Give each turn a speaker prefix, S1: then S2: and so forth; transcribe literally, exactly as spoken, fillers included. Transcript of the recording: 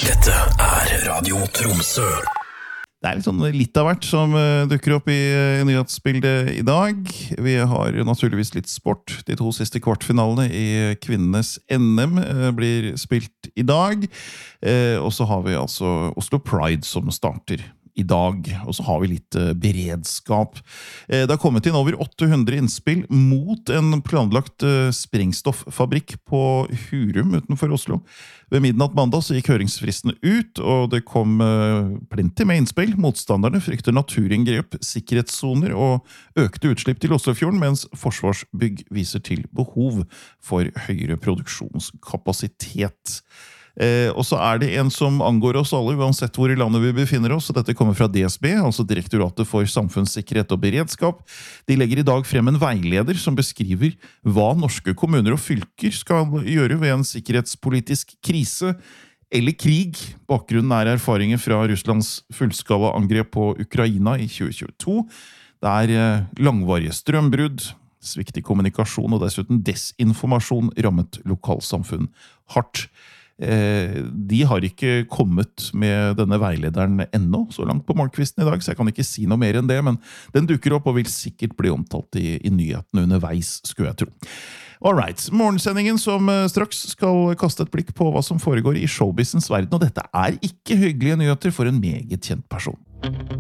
S1: Dette er Radio Tromsø.
S2: Det er liksom litt av hvert som uh, dukker opp i uh, nyhetsbildet i dag. Vi har jo naturligvis litt sport. De to siste kvartfinalene i kvinnenes N M uh, blir spilt i dag. Uh, og så har vi altså Oslo Pride som starter i dag, og så har vi litt uh, beredskap. Uh, det har kommet inn over åtte hundre innspill mot en planlagt uh, sprengstoffabrikk på Hurum utenfor Oslo. Ved midnatt mandag så gikk høringsfristene ut, og det kom uh, plenty med innspill. Motstanderne frykter naturinngrep, sikkerhetszoner og økte utslipp til Oslofjorden, mens Forsvarsbygg viser til behov for høyere produksjonskapasitet. Eh, og så er det en som angår oss alle, uansett hvor i landet vi befinner oss, og dette kommer fra D S B, altså Direktoratet for samfunnssikkerhet og beredskap. De legger i dag frem en veileder som beskriver hva norske kommuner og fylker skal gjøre ved en sikkerhetspolitisk krise eller krig. Bakgrunnen er erfaringer fra Russlands fullskala angrep på Ukraina i tjue tjueto. Det er eh, langvarige strømbrudd, sviktig kommunikasjon og dessuten desinformasjon rammet lokalsamfunn hardt. De har ikke kommet med denne veilederen ennå, så langt på morgenkvisten i dag, så jeg kan ikke si noe mer enn det, men den dukker opp og vil sikkert bli omtalt i, i nyhetene underveis, skulle jeg tro. Alright, morgensendingen som straks skal kaste et blikk på hva som foregår i showbizens verden, og dette er ikke hyggelige nyheter for en meget kjent person.